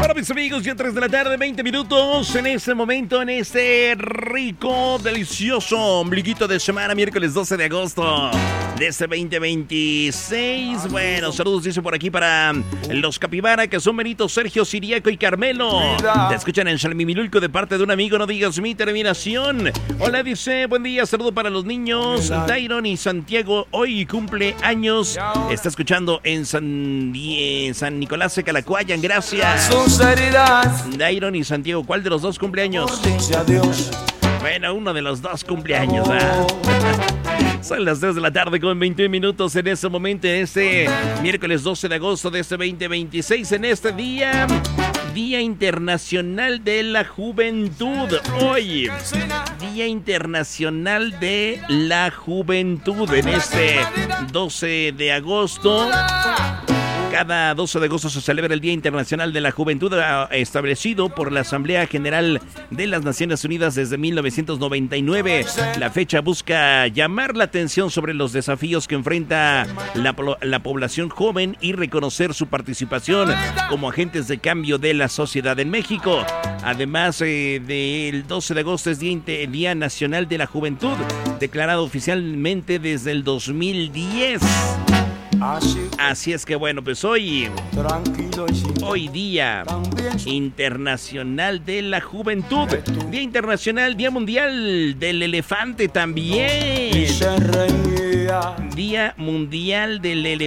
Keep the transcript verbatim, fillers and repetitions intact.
Bueno, mis amigos, ya tres de la tarde, veinte minutos en este momento, en este rico, delicioso ombliguito de semana, miércoles doce de agosto de este veinte veintiséis. Bueno, saludos, dice por aquí para los Capibara, que son Benito, Sergio, Siriaco y Carmelo. Te escuchan en Xalimimilulco de parte de un amigo, no digas mi terminación. Hola, dice, buen día, saludo para los niños. Dairon y Santiago, hoy cumple años. Está escuchando en San, en San Nicolás de Calacoayan, gracias. Dairon y Santiago, ¿cuál de los dos cumpleaños? Bueno, uno de los dos cumpleaños, ¿verdad? Son las tres de la tarde con veintiún minutos en este momento, en este miércoles doce de agosto de este veinte veintiséis, en este día, Día Internacional de la Juventud. Hoy, Día Internacional de la Juventud, en este doce de agosto. Cada doce de agosto se celebra el Día Internacional de la Juventud, establecido por la Asamblea General de las Naciones Unidas desde mil novecientos noventa y nueve. La fecha busca llamar la atención sobre los desafíos que enfrenta la, la población joven y reconocer su participación como agentes de cambio de la sociedad en México. Además, eh, del doce de agosto es Día, Día Nacional de la Juventud, declarado oficialmente desde el dos mil diez. Así es que bueno, pues hoy, hoy Día Internacional de la Juventud, Día Internacional, Día Mundial del Elefante también. Día Mundial del Elefante.